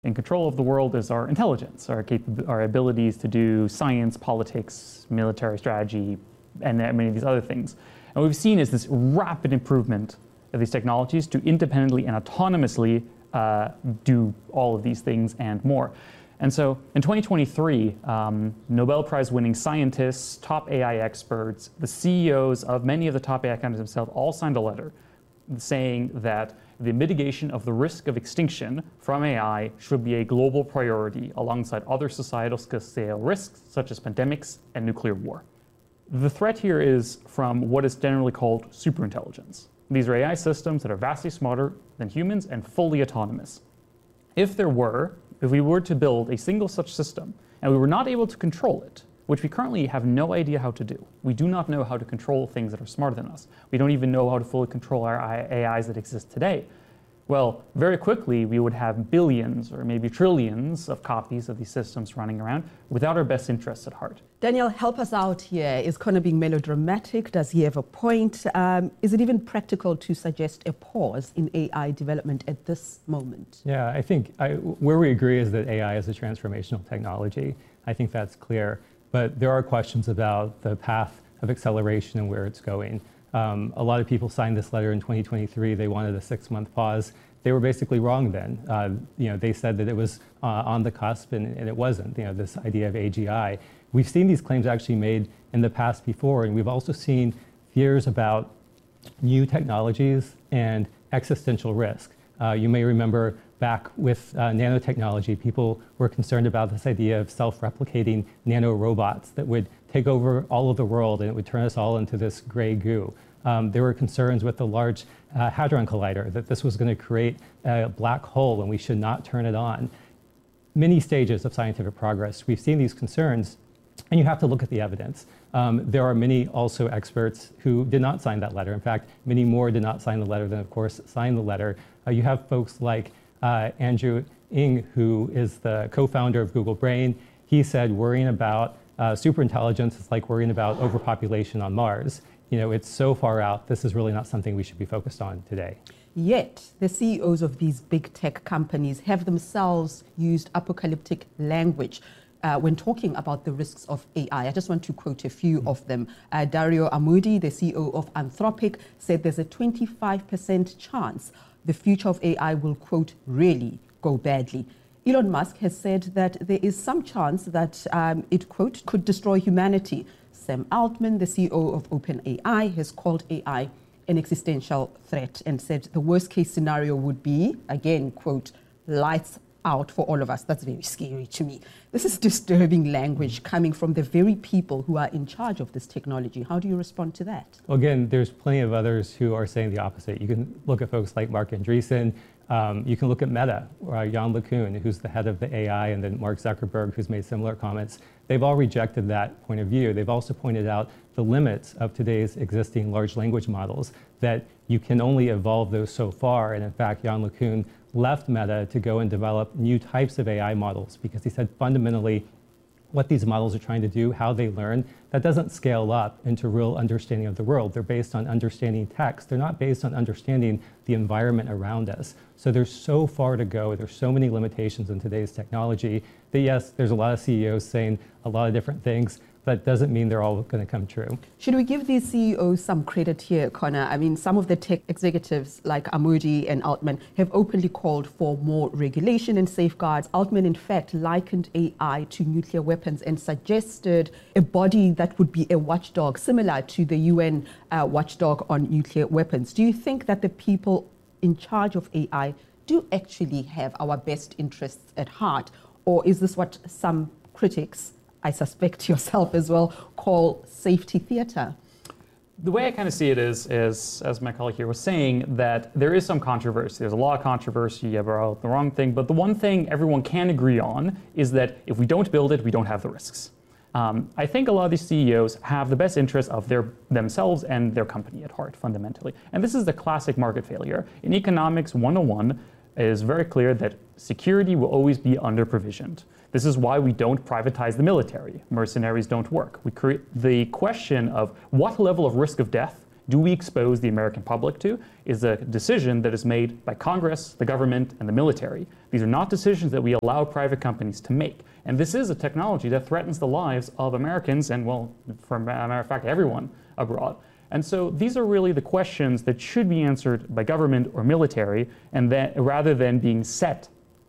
In control of the world is our intelligence, our abilities to do science, politics, military strategy, and many of these other things. And what we've seen is this rapid improvement of these technologies to independently and autonomously do all of these things and more. And so in 2023, Nobel Prize winning scientists, top AI experts, the CEOs of many of the top AI companies themselves all signed a letter saying that the mitigation of the risk of extinction from AI should be a global priority alongside other societal scale risks such as pandemics and nuclear war. The threat here is from what is generally called superintelligence. These are AI systems that are vastly smarter than humans and fully autonomous. If we were to build a single such system and we were not able to control it, which we currently have no idea how to do. We do not know how to control things that are smarter than us. We don't even know how to fully control our AIs that exist today. Well, very quickly, we would have billions or maybe trillions of copies of these systems running around without our best interests at heart. Daniel, help us out here. Is Connor being melodramatic? Does he have a point? Is it even practical to suggest a pause in AI development at this moment? Yeah, I think where we agree is that AI is a transformational technology. I think that's clear. But there are questions about the path of acceleration and where it's going. A lot of people signed this letter in 2023. They wanted a 6-month pause. They were basically wrong then. They said that it was on the cusp, and it wasn't. This idea of AGI. We've seen these claims actually made in the past before, and we've also seen fears about new technologies and existential risk. You may remember back with nanotechnology, people were concerned about this idea of self-replicating nanorobots that would take over all of the world and it would turn us all into this gray goo. There were concerns with the Large Hadron Collider that this was going to create a black hole and we should not turn it on. Many stages of scientific progress, we've seen these concerns, and you have to look at the evidence. There are many also experts who did not sign that letter. In fact, many more did not sign the letter than, of course, signed the letter. You have folks like Andrew Ng, who is the co-founder of Google Brain. He said worrying about superintelligence is like worrying about overpopulation on Mars. It's so far out, this is really not something we should be focused on today. Yet, the CEOs of these big tech companies have themselves used apocalyptic language when talking about the risks of AI. I just want to quote a few of them. Dario Amodei, the CEO of Anthropic, said there's a 25% chance the future of AI will, quote, really go badly. Elon Musk has said that there is some chance that it, quote, could destroy humanity. Sam Altman, the CEO of OpenAI, has called AI an existential threat and said the worst case scenario would be, again, quote, lights out for all of us. That's very scary to me. This is disturbing language coming from the very people who are in charge of this technology. How do you respond to that? Well, again, there's plenty of others who are saying the opposite. You can look at folks like Marc Andreessen. You can look at Meta, Yann LeCun, who's the head of the AI, and then Mark Zuckerberg, who's made similar comments. They've all rejected that point of view. They've also pointed out the limits of today's existing large language models, that you can only evolve those so far. And in fact, Yann LeCun left Meta to go and develop new types of AI models because he said fundamentally what these models are trying to do, how they learn, that doesn't scale up into real understanding of the world. They're based on understanding text. They're not based on understanding the environment around us. So there's so far to go. There's so many limitations in today's technology that yes, there's a lot of CEOs saying a lot of different things, but doesn't mean they're all going to come true. Should we give these CEOs some credit here, Connor? I mean, some of the tech executives like Amodei and Altman have openly called for more regulation and safeguards. Altman, in fact, likened AI to nuclear weapons and suggested a body that would be a watchdog, similar to the UN watchdog on nuclear weapons. Do you think that the people in charge of AI do actually have our best interests at heart? Or is this what some critics, I suspect yourself as well, call safety theater? The way I kind of see it is, as my colleague here was saying, that there is some controversy. There's a lot of controversy about the wrong thing, but the one thing everyone can agree on is that if we don't build it, we don't have the risks. I think a lot of these CEOs have the best interests of themselves and their company at heart, fundamentally. And this is the classic market failure. In Economics 101, it is very clear that security will always be under-provisioned. This is why we don't privatize the military. Mercenaries don't work. We create the question of what level of risk of death do we expose the American public to is a decision that is made by Congress, the government, and the military. These are not decisions that we allow private companies to make. And this is a technology that threatens the lives of Americans and, well, for a matter of fact, everyone abroad. And so these are really the questions that should be answered by government or military, and that, rather than being set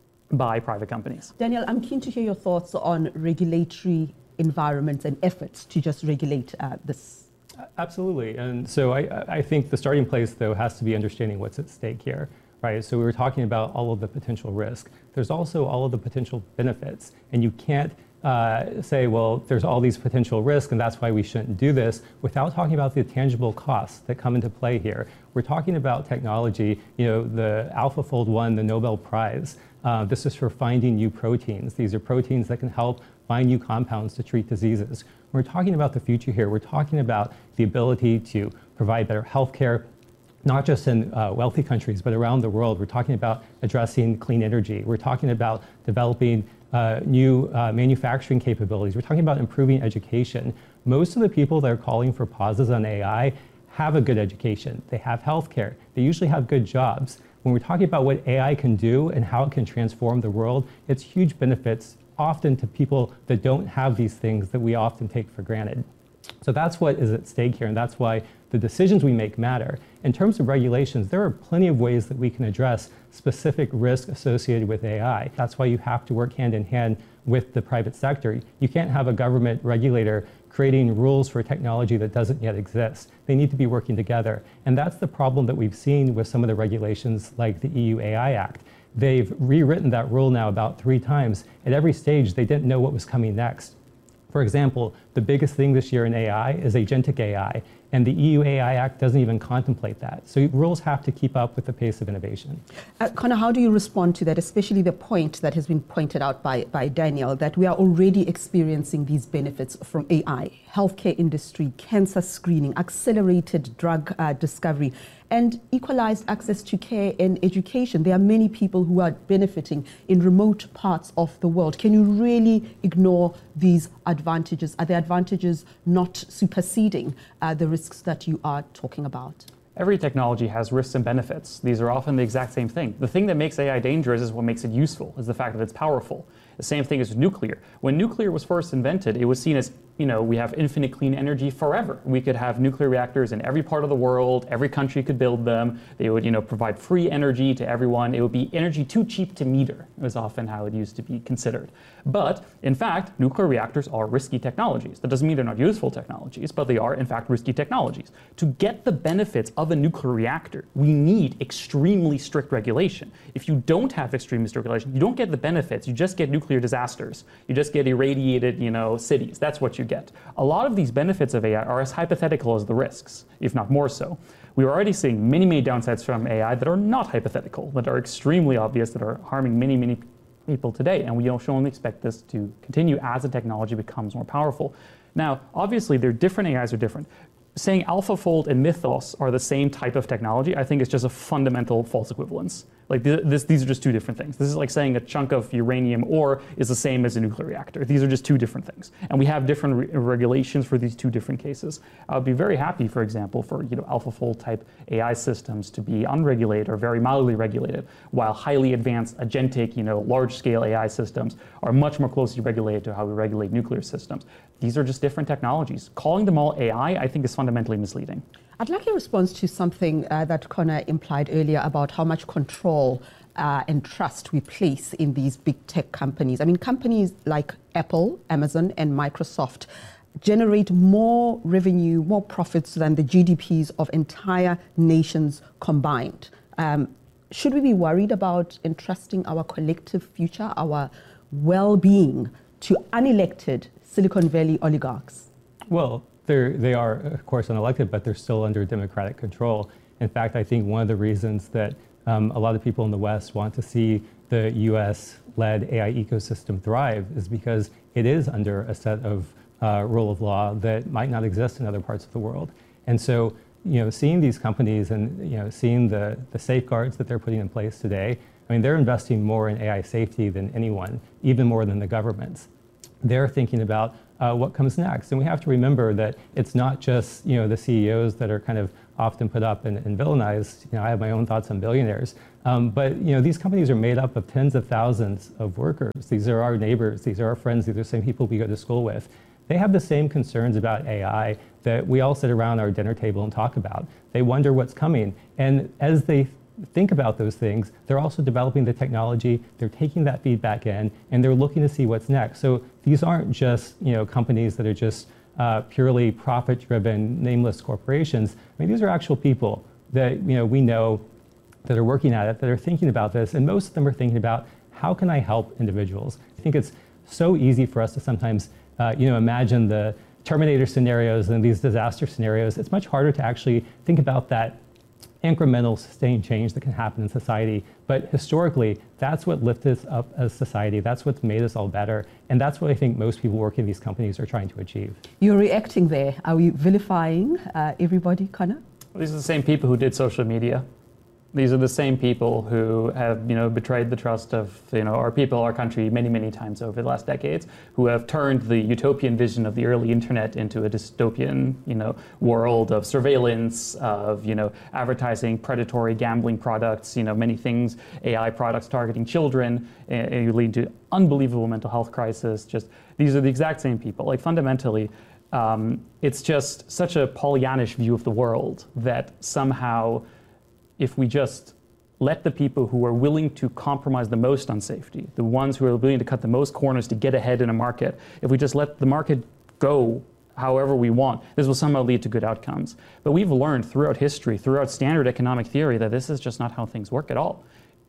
by private companies. Daniel, I'm keen to hear your thoughts on regulatory environments and efforts to just regulate this. Absolutely. And so I think the starting place, though, has to be understanding what's at stake here, right? So we were talking about all of the potential risk. There's also all of the potential benefits. And you can't say, well, there's all these potential risks, and that's why we shouldn't do this, without talking about the tangible costs that come into play here. We're talking about technology, the AlphaFold won the Nobel Prize. This is for finding new proteins. These are proteins that can help find new compounds to treat diseases. We're talking about the future here. We're talking about the ability to provide better healthcare, not just in wealthy countries, but around the world. We're talking about addressing clean energy. We're talking about developing new manufacturing capabilities. We're talking about improving education. Most of the people that are calling for pauses on AI have a good education. They have healthcare. They usually have good jobs. When we're talking about what AI can do and how it can transform the world, it's huge benefits often to people that don't have these things that we often take for granted. So that's what is at stake here, and that's why the decisions we make matter. In terms of regulations, there are plenty of ways that we can address specific risk associated with AI. That's why you have to work hand in hand with the private sector. You can't have a government regulator creating rules for technology that doesn't yet exist. They need to be working together. And that's the problem that we've seen with some of the regulations like the EU AI Act. They've rewritten that rule now about 3 times. At every stage, they didn't know what was coming next. For example, the biggest thing this year in AI is agentic AI, and the EU AI Act doesn't even contemplate that. So rules have to keep up with the pace of innovation. Connor, how do you respond to that, especially the point that has been pointed out by Daniel, that we are already experiencing these benefits from AI, healthcare industry, cancer screening, accelerated drug discovery, and equalized access to care and education. There are many people who are benefiting in remote parts of the world. Can you really ignore these advantages? Are the advantages not superseding the risks that you are talking about? Every technology has risks and benefits. These are often the exact same thing. The thing that makes AI dangerous is what makes it useful, is the fact that it's powerful. The same thing as nuclear. When nuclear was first invented, it was seen as, we have infinite clean energy forever. We could have nuclear reactors in every part of the world. Every country could build them. They would, provide free energy to everyone. It would be energy too cheap to meter, was often how it used to be considered. But in fact, nuclear reactors are risky technologies. That doesn't mean they're not useful technologies, but they are in fact risky technologies. To get the benefits of a nuclear reactor, we need extremely strict regulation. If you don't have extremely strict regulation, you don't get the benefits. You just get nuclear disasters. You just get irradiated, cities. That's what you get. A lot of these benefits of AI are as hypothetical as the risks, if not more so. We're already seeing many, many downsides from AI that are not hypothetical, that are extremely obvious, that are harming many, many people today. And we should only expect this to continue as the technology becomes more powerful. Now, obviously, different AIs are different. Saying AlphaFold and Mythos are the same type of technology, I think is just a fundamental false equivalence. Like these are just 2 different things. This is like saying a chunk of uranium ore is the same as a nuclear reactor. These are just 2 different things. And we have different regulations for these 2 different cases. I would be very happy, for example, for AlphaFold type AI systems to be unregulated or very mildly regulated, while highly advanced agentic, large scale AI systems are much more closely regulated to how we regulate nuclear systems. These are just different technologies. Calling them all AI, I think, is fundamentally misleading. I'd like a response to something that Connor implied earlier about how much control and trust we place in these big tech companies. I mean, companies like Apple, Amazon, and Microsoft generate more revenue, more profits than the GDPs of entire nations combined. Should we be worried about entrusting our collective future, our well-being, to unelected Silicon Valley oligarchs? Well, they are, of course, unelected, but they're still under democratic control. In fact, I think one of the reasons that a lot of people in the West want to see the US-led AI ecosystem thrive is because it is under a set of rule of law that might not exist in other parts of the world. And so, seeing these companies and seeing the safeguards that they're putting in place today, I mean, they're investing more in AI safety than anyone, even more than the governments. they're thinking about what comes next. And we have to remember that it's not just the CEOs that are kind of often put up and villainized. I have my own thoughts on billionaires. But these companies are made up of tens of thousands of workers. These are our neighbors. These are our friends. These are the same people we go to school with. They have the same concerns about AI that we all sit around our dinner table and talk about. They wonder what's coming. And as they think about those things, they're also developing the technology, they're taking that feedback in, and they're looking to see what's next. So these aren't just companies that are just purely profit-driven, nameless corporations. I mean, these are actual people that we know that are working at it, that are thinking about this, and most of them are thinking about how can I help individuals. I think it's so easy for us to sometimes imagine the Terminator scenarios and these disaster scenarios. It's much harder to actually think about that incremental sustained change that can happen in society. But historically, that's what lifted us up as society. That's what's made us all better. And that's what I think most people working in these companies are trying to achieve. You're reacting there. Are we vilifying everybody, Connor? These are the same people who did social media. These are the same people who have, betrayed the trust of, our people, our country many, many times over the last decades, who have turned the utopian vision of the early internet into a dystopian, world of surveillance, of, advertising predatory gambling products, many things, AI products targeting children, lead to unbelievable mental health crisis. These are the exact same people. Like fundamentally, it's just such a Pollyannish view of the world that somehow, if we just let the people who are willing to compromise the most on safety, the ones who are willing to cut the most corners to get ahead in a market, if we just let the market go however we want, this will somehow lead to good outcomes. But we've learned throughout history, throughout standard economic theory, that this is just not how things work at all.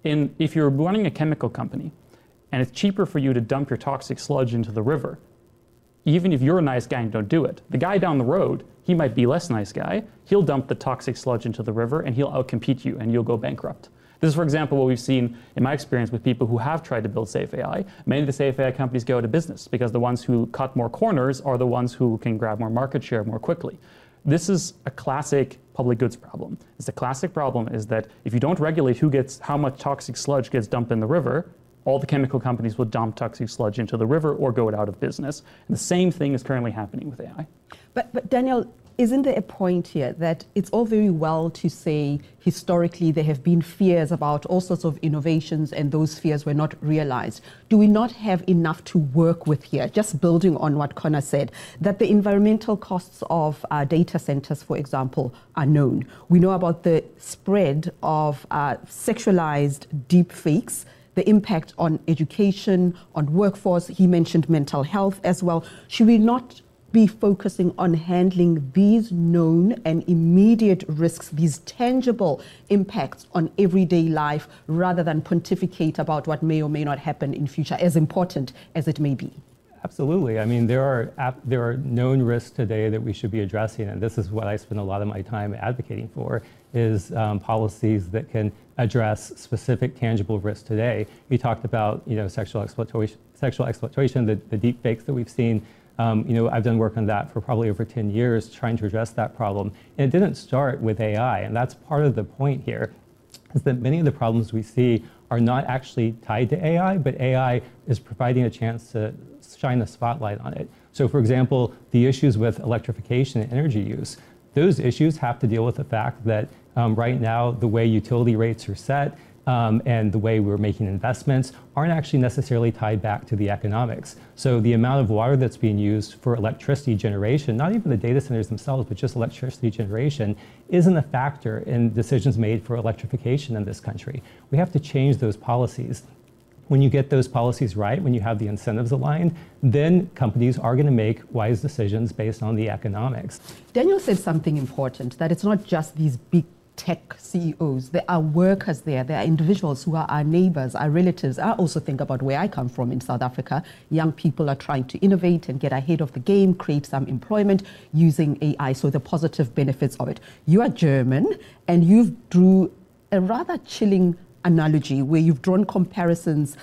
If you're running a chemical company and it's cheaper for you to dump your toxic sludge into the river, even if you're a nice guy and don't do it, the guy down the road, he might be less nice guy. He'll dump the toxic sludge into the river and he'll outcompete you and you'll go bankrupt. This is, for example, what we've seen in my experience with people who have tried to build safe AI. Many of the safe AI companies go out of business because the ones who cut more corners are the ones who can grab more market share more quickly. This is a classic public goods problem. It's a classic problem is that if you don't regulate how much toxic sludge gets dumped in the river, all the chemical companies will dump toxic sludge into the river or go out of business. And the same thing is currently happening with AI. But Daniel, isn't there a point here that it's all very well to say historically there have been fears about all sorts of innovations and those fears were not realized? Do we not have enough to work with here? Just building on what Connor said, that the environmental costs of data centers, for example, are known. We know about the spread of sexualized deep fakes, the impact on education, on workforce. He mentioned mental health as well. Should we not be focusing on handling these known and immediate risks, these tangible impacts on everyday life, rather than pontificate about what may or may not happen in future, as important as it may be? Absolutely. I mean, there are known risks today that we should be addressing, and this is what I spend a lot of my time advocating for, is policies that can address specific tangible risks today. We talked about sexual exploitation, the deep fakes that we've seen. I've done work on that for probably over 10 years trying to address that problem. And it didn't start with AI, and that's part of the point here, is that many of the problems we see are not actually tied to AI, but AI is providing a chance to shine a spotlight on it. So for example, the issues with electrification and energy use, those issues have to deal with the fact that right now the way utility rates are set and the way we're making investments aren't actually necessarily tied back to the economics. So the amount of water that's being used for electricity generation, not even the data centers themselves, but just electricity generation, isn't a factor in decisions made for electrification in this country. We have to change those policies. When you get those policies right, when you have the incentives aligned, then companies are going to make wise decisions based on the economics. Daniel said something important, that it's not just these big tech CEOs. There are workers there. There are individuals who are our neighbors, our relatives. I also think about where I come from in South Africa. Young people are trying to innovate and get ahead of the game, create some employment using AI, so the positive benefits of it. You are German, and you've drew a rather chilling analogy where you've drawn comparisons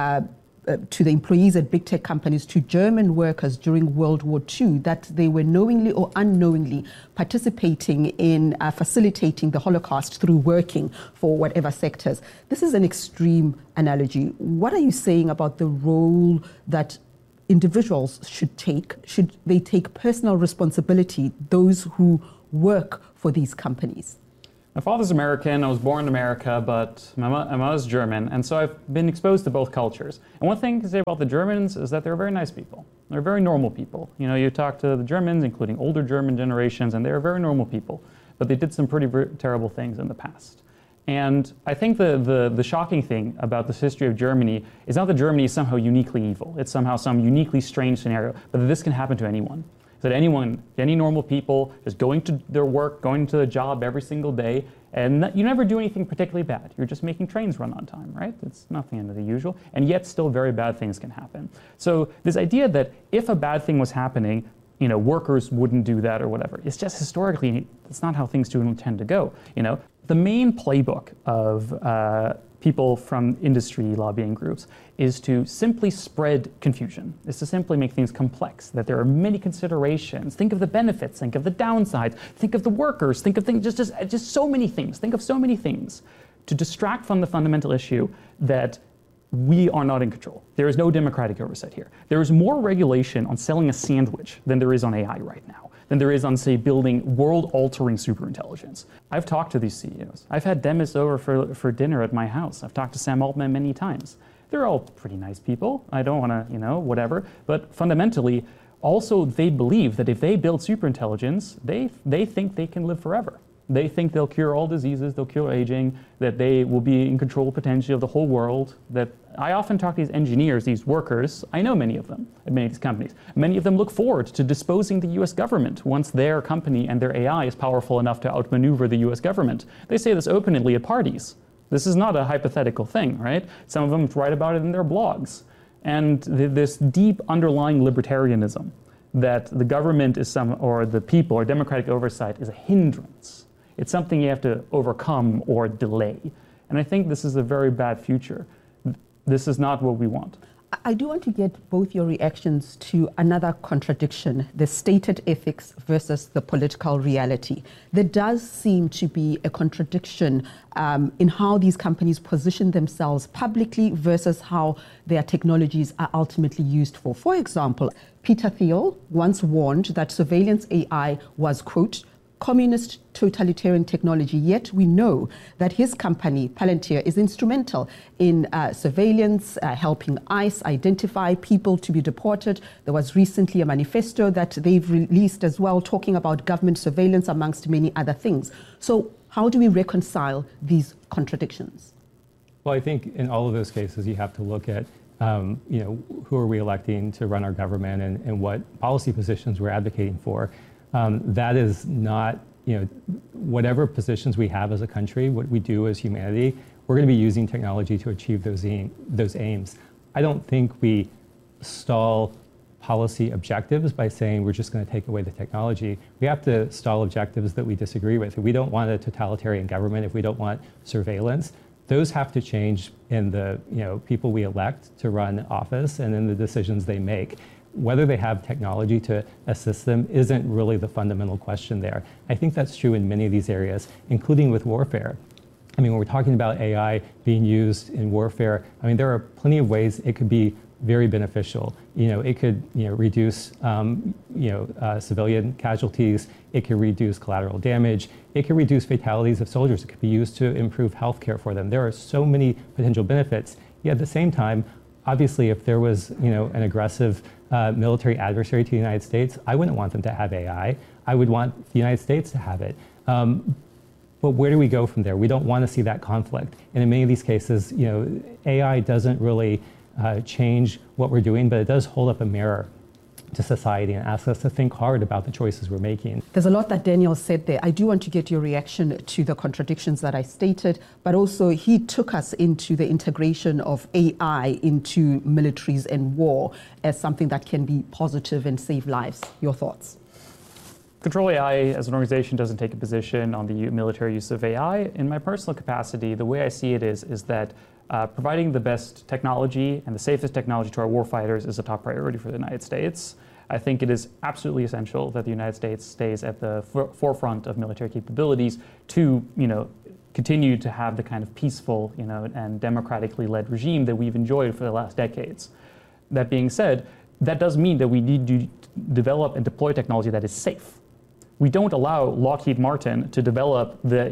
to the employees at big tech companies to German workers during World War II, that they were knowingly or unknowingly participating in facilitating the Holocaust through working for whatever sectors. This is an extreme analogy. What are you saying about the role that individuals should take? Should they take personal responsibility, those who work for these companies? My father's American, I was born in America, but my mother's German, and so I've been exposed to both cultures. And one thing to say about the Germans is that they're very nice people. They're very normal people. You know, you talk to the Germans, including older German generations, and they're very normal people. But they did some pretty terrible things in the past. And I think the shocking thing about this history of Germany is not that Germany is somehow uniquely evil. It's somehow some uniquely strange scenario, but that this can happen to anyone. That anyone, any normal people, just going to their work, going to the job every single day, and you never do anything particularly bad. You're just making trains run on time, right? It's nothing out of the usual, and yet still very bad things can happen. So this idea that if a bad thing was happening, you know, workers wouldn't do that or whatever, it's just historically, that's not how things do tend to go, you know? The main playbook of people from industry lobbying groups is to simply spread confusion, is to simply make things complex, that there are many considerations. Think of the benefits, think of the downsides, think of the workers, think of things, just so many things, think of so many things to distract from the fundamental issue that we are not in control. There is no democratic oversight here. There is more regulation on selling a sandwich than there is on AI right now, than there is on, say, building world-altering superintelligence. I've talked to these CEOs. I've had Demis over for dinner at my house. I've talked to Sam Altman many times. They're all pretty nice people. I don't want to, you know, whatever. But fundamentally, also they believe that if they build superintelligence, they think they can live forever. They think they'll cure all diseases, they'll cure aging, that they will be in control potentially of the whole world. That I often talk to these engineers, these workers, I know many of them at many of these companies. Many of them look forward to disposing the US government once their company and their AI is powerful enough to outmaneuver the US government. They say this openly at parties. This is not a hypothetical thing, right? Some of them write about it in their blogs. And this deep underlying libertarianism that the government is or the people, or democratic oversight is a hindrance. It's something you have to overcome or delay. And I think this is a very bad future. This is not what we want. I do want to get both your reactions to another contradiction, the stated ethics versus the political reality. There does seem to be a contradiction in how these companies position themselves publicly versus how their technologies are ultimately used for. For example, Peter Thiel once warned that surveillance AI was, quote, communist totalitarian technology, yet we know that his company, Palantir, is instrumental in surveillance, helping ICE identify people to be deported. There was recently a manifesto that they've released as well, talking about government surveillance, amongst many other things. So how do we reconcile these contradictions? Well, I think in all of those cases, you have to look at you know, who are we electing to run our government and what policy positions we're advocating for. That is not, you know, whatever positions we have as a country, what we do as humanity, we're going to be using technology to achieve those aims. I don't think we stall policy objectives by saying we're just going to take away the technology. We have to stall objectives that we disagree with. If we don't want a totalitarian government, if we don't want surveillance, those have to change in the, you know, people we elect to run office and in the decisions they make. Whether they have technology to assist them isn't really the fundamental question there. I think that's true in many of these areas, including with warfare. I mean, when we're talking about AI being used in warfare, I mean, there are plenty of ways it could be very beneficial. You know, it could, you know, reduce, civilian casualties. It could reduce collateral damage. It could reduce fatalities of soldiers. It could be used to improve healthcare for them. There are so many potential benefits. Yet at the same time, obviously, if there was, you know, an aggressive military adversary to the United States, I wouldn't want them to have AI. I would want the United States to have it. But where do we go from there? We don't want to see that conflict. And in many of these cases, you know, AI doesn't really change what we're doing, but it does hold up a mirror to society and ask us to think hard about the choices we're making. There's a lot that Daniel said there. I do want to get your reaction to the contradictions that I stated, but also he took us into the integration of AI into militaries and war as something that can be positive and save lives. Your thoughts? Control AI as an organization doesn't take a position on the military use of AI. In my personal capacity, the way I see it is that providing the best technology and the safest technology to our warfighters is a top priority for the United States. I think it is absolutely essential that the United States stays at the forefront of military capabilities to, you know, continue to have the kind of peaceful, you know, and democratically led regime that we've enjoyed for the last decades. That being said, that does mean that we need to develop and deploy technology that is safe. We don't allow Lockheed Martin to develop the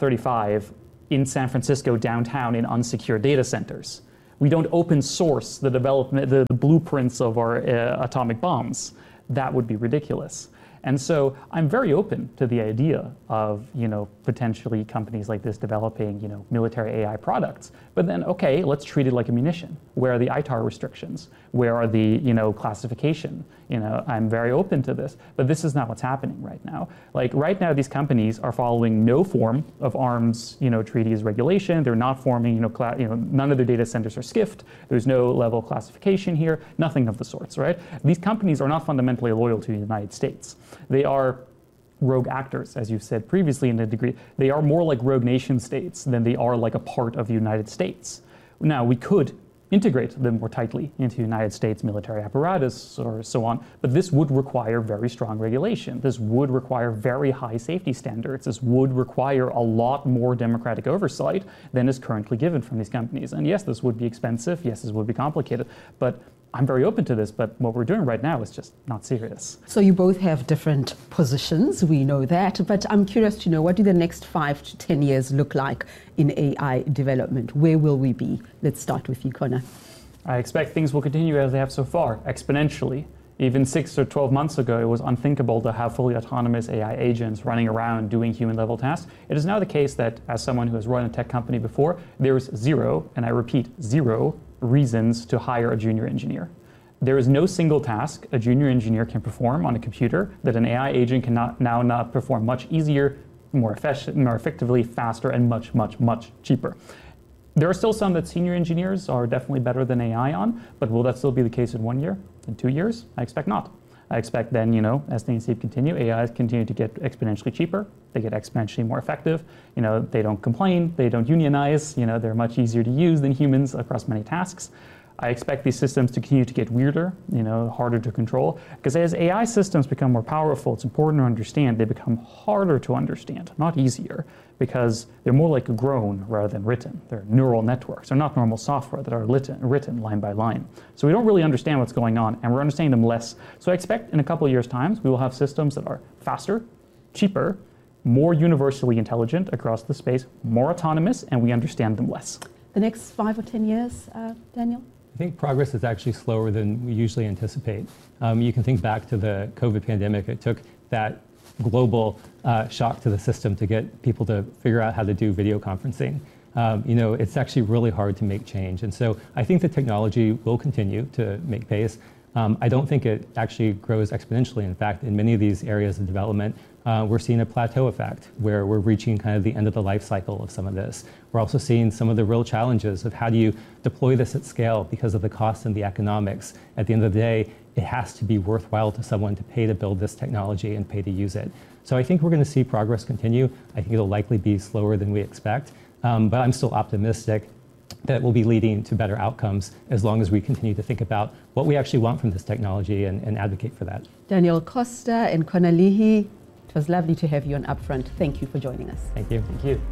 F-35 in San Francisco downtown in unsecured data centers. We don't open source the development, the blueprints of our atomic bombs. That would be ridiculous. And so I'm very open to the idea of, potentially companies like this developing, military AI products. But then, okay, let's treat it like a munition. Where are the ITAR restrictions? Where are the, classification? I'm very open to this. But this is not what's happening right now. Like right now, these companies are following no form of arms, treaties regulation. They're not forming, none of their data centers are SCIFed. There's no level of classification here. Nothing of the sorts, right? These companies are not fundamentally loyal to the United States. They are rogue actors, as you've said previously in a degree. They are more like rogue nation states than they are like a part of the United States. Now, we could integrate them more tightly into the United States military apparatus or so on, but this would require very strong regulation. This would require very high safety standards. This would require a lot more democratic oversight than is currently given from these companies. And yes, this would be expensive. Yes, this would be complicated, but I'm very open to this, but what we're doing right now is just not serious. So you both have different positions, we know that, but I'm curious to know, what do the next 5 to 10 years look like in AI development? Where will we be? Let's start with you, Connor. I expect things will continue as they have so far, exponentially. Even 6 or 12 months ago, it was unthinkable to have fully autonomous AI agents running around doing human-level tasks. It is now the case that, as someone who has run a tech company before, there is zero, and I repeat, zero, reasons to hire a junior engineer. There is no single task a junior engineer can perform on a computer that an AI agent can not perform much easier, more effectively, faster, and much, much, much cheaper. There are still some that senior engineers are definitely better than AI on, but will that still be the case in 1 year, in 2 years? I expect not. I expect then, as things continue, AIs continue to get exponentially cheaper. They get exponentially more effective. They don't complain. They don't unionize. They're much easier to use than humans across many tasks. I expect these systems to continue to get weirder, harder to control. Because as AI systems become more powerful, it's important to understand they become harder to understand, not easier, because they're more like grown rather than written. They're neural networks. They're not normal software that are written line by line. So we don't really understand what's going on, and we're understanding them less. So I expect in a couple of years' time, we will have systems that are faster, cheaper, more universally intelligent across the space, more autonomous, and we understand them less. The next 5 or 10 years, Daniel? I think progress is actually slower than we usually anticipate. You can think back to the COVID pandemic. It took that global shock to the system to get people to figure out how to do video conferencing. It's actually really hard to make change. And so I think the technology will continue to make pace. I don't think it actually grows exponentially. In fact, in many of these areas of development, we're seeing a plateau effect where we're reaching kind of the end of the life cycle of some of this. We're also seeing some of the real challenges of how do you deploy this at scale because of the cost and the economics. At the end of the day, it has to be worthwhile to someone to pay to build this technology and pay to use it. So I think we're going to see progress continue. I think it'll likely be slower than we expect, but I'm still optimistic that will be leading to better outcomes as long as we continue to think about what we actually want from this technology and advocate for that. Daniel Costa and Connor Leahy, it was lovely to have you on Upfront. Thank you for joining us. Thank you. Thank you.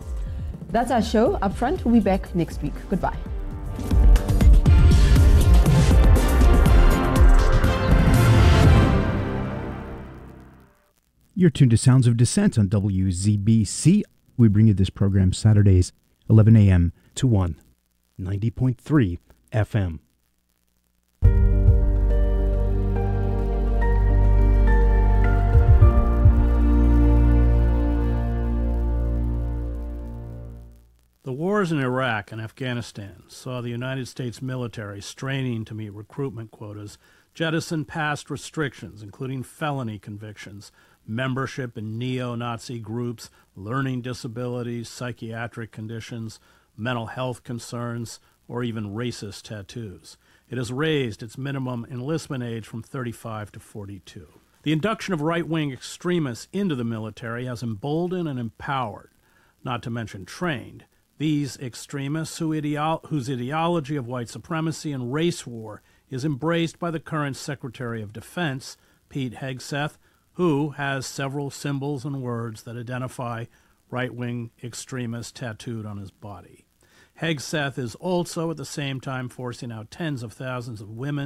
That's our show. Upfront, we'll be back next week. Goodbye. You're tuned to Sounds of Dissent on WZBC. We bring you this program Saturdays, 11 a.m. to 1, 90.3 FM. The wars in Iraq and Afghanistan saw the United States military straining to meet recruitment quotas, jettison past restrictions, including felony convictions, membership in neo-Nazi groups, learning disabilities, psychiatric conditions, mental health concerns, or even racist tattoos. It has raised its minimum enlistment age from 35 to 42. The induction of right-wing extremists into the military has emboldened and empowered, not to mention trained, these extremists whose ideology of white supremacy and race war is embraced by the current Secretary of Defense, Pete Hegseth, who has several symbols and words that identify right-wing extremists tattooed on his body. Hegseth is also at the same time forcing out tens of thousands of women,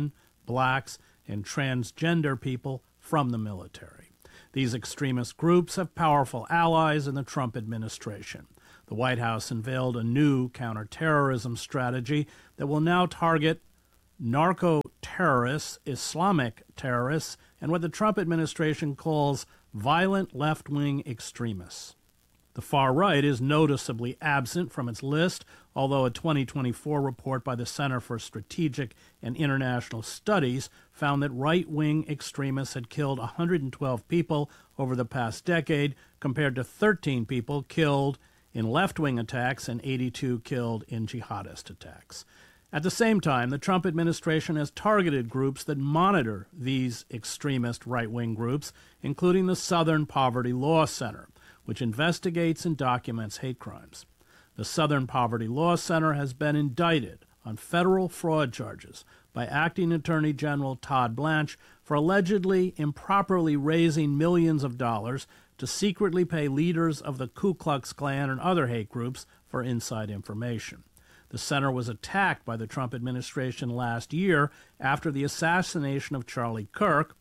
blacks, and transgender people from the military. These extremist groups have powerful allies in the Trump administration. The White House unveiled a new counterterrorism strategy that will now target narco-terrorists, Islamic terrorists, and what the Trump administration calls violent left-wing extremists. The far right is noticeably absent from its list, although a 2024 report by the Center for Strategic and International Studies found that right-wing extremists had killed 112 people over the past decade, compared to 13 people killed in left-wing attacks and 82 killed in jihadist attacks. At the same time, the Trump administration has targeted groups that monitor these extremist right-wing groups, including the Southern Poverty Law Center, which investigates and documents hate crimes. The Southern Poverty Law Center has been indicted on federal fraud charges by Acting Attorney General Todd Blanche for allegedly improperly raising millions of dollars to secretly pay leaders of the Ku Klux Klan and other hate groups for inside information. The center was attacked by the Trump administration last year after the assassination of Charlie Kirk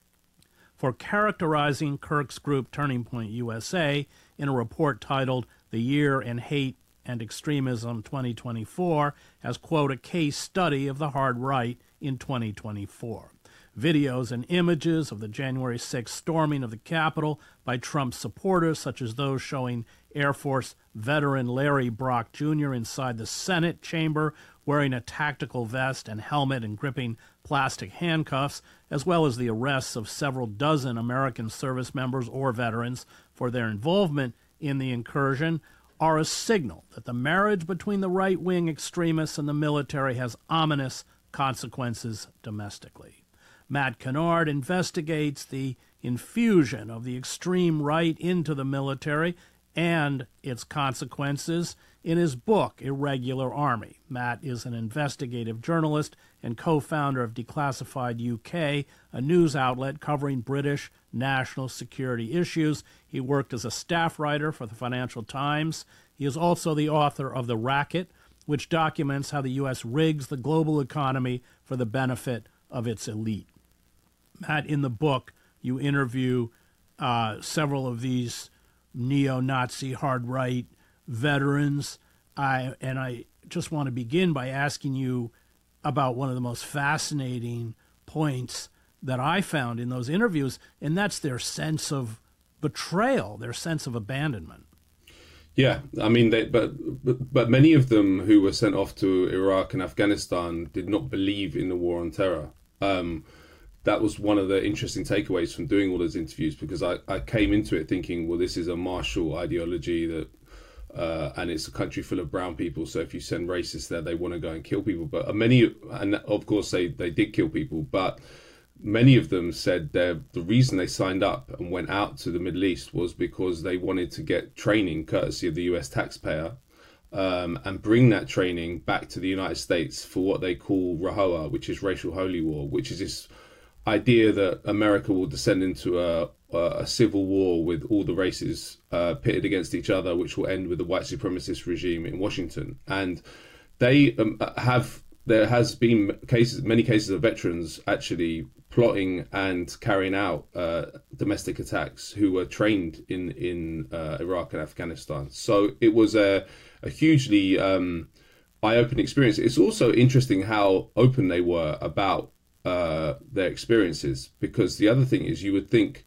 for characterizing Kirk's group Turning Point USA in a report titled The Year in Hate and Extremism 2024 as, quote, a case study of the hard right in 2024. Videos and images of the January 6th storming of the Capitol by Trump supporters, such as those showing Air Force veteran Larry Brock Jr. inside the Senate chamber wearing a tactical vest and helmet and gripping plastic handcuffs, as well as the arrests of several dozen American service members or veterans for their involvement in the incursion, are a signal that the marriage between the right-wing extremists and the military has ominous consequences domestically. Matt Kennard investigates the infusion of the extreme right into the military and its consequences in his book, Irregular Army. Matt is an investigative journalist and co-founder of Declassified UK, a news outlet covering British national security issues. He worked as a staff writer for the Financial Times. He is also the author of The Racket, which documents how the U.S. rigs the global economy for the benefit of its elite. Matt, in the book, you interview several of these neo-Nazi hard-right veterans. I just want to begin by asking you about one of the most fascinating points that I found in those interviews, and that's their sense of betrayal, their sense of abandonment. Yeah, I mean, but many of them who were sent off to Iraq and Afghanistan did not believe in the war on terror. That was one of the interesting takeaways from doing all those interviews, because I came into it thinking, well, this is a martial ideology that, and it's a country full of brown people. So if you send racists there, they want to go and kill people. But and of course they did kill people, but many of them said the reason they signed up and went out to the Middle East was because they wanted to get training courtesy of the US taxpayer, and bring that training back to the United States for what they call RAHOA, which is racial holy war, which is this idea that America will descend into a civil war with all the races pitted against each other, which will end with the white supremacist regime in Washington. And they there has been many cases of veterans actually plotting and carrying out domestic attacks who were trained in Iraq and Afghanistan. So it was a hugely eye-opening experience. It's also interesting how open they were about their experiences, because the other thing is, you would think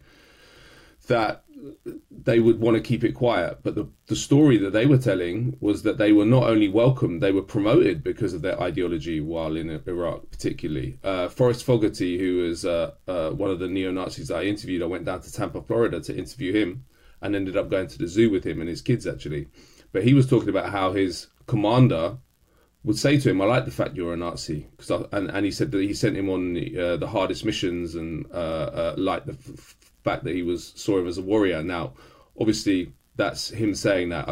that they would want to keep it quiet, but the story that they were telling was that they were not only welcomed, they were promoted because of their ideology while in Iraq. Particularly Forrest Fogarty, who is one of the neo-Nazis that I interviewed. I went down to Tampa, Florida to interview him, and ended up going to the zoo with him and his kids, actually. But he was talking about how his commander would say to him, "I like the fact you're a Nazi," and he said that he sent him on the hardest missions, and liked the fact that he saw him as a warrior. Now, obviously, that's him saying that. I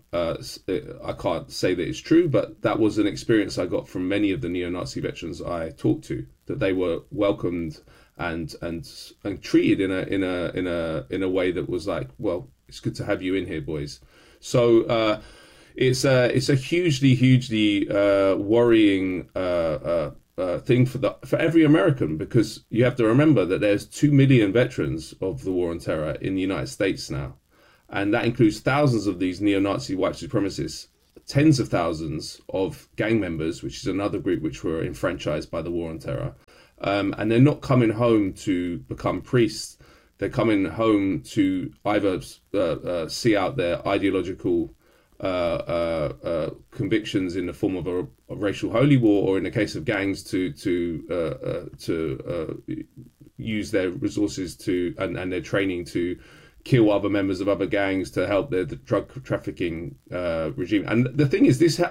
can't say that it's true, but that was an experience I got from many of the neo-Nazi veterans I talked to, that they were welcomed and treated in a way that was like, well, it's good to have you in here, boys. So it's a hugely worrying thing for every American, because you have to remember that there's 2 million veterans of the war on terror in the United States now, and that includes thousands of these neo-Nazi white supremacists, tens of thousands of gang members, which is another group which were enfranchised by the war on terror, and they're not coming home to become priests. They're coming home to either see out their ideological convictions in the form of a racial holy war, or in the case of gangs, to use their resources and their training to kill other members of other gangs to help the drug trafficking regime. And the thing is, this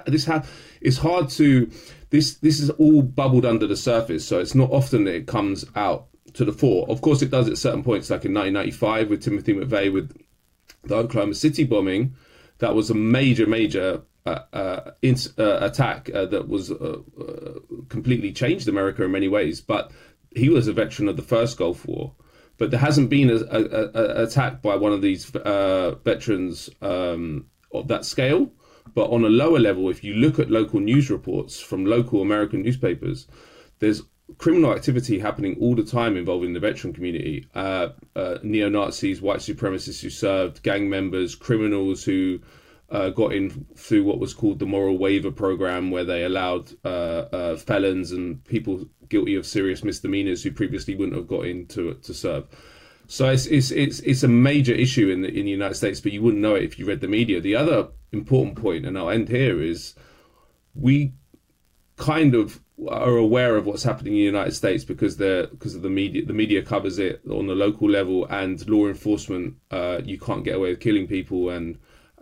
is all bubbled under the surface, so it's not often that it comes out to the fore. Of course, it does at certain points, like in 1995 with Timothy McVeigh with the Oklahoma City bombing. That was a major attack that was completely changed America in many ways. But he was a veteran of the first Gulf War. But there hasn't been an attack by one of these veterans of that scale. But on a lower level, if you look at local news reports from local American newspapers, there's criminal activity happening all the time involving the veteran community. Neo-Nazis, white supremacists who served, gang members, criminals who got in through what was called the moral waiver program, where they allowed felons and people guilty of serious misdemeanors who previously wouldn't have got in to serve. So it's a major issue in the United States, but you wouldn't know it if you read the media. The other important point, and I'll end here, is we kind of are aware of what's happening in the United States because of the media. The media covers it on the local level, and law enforcement. You can't get away with killing people and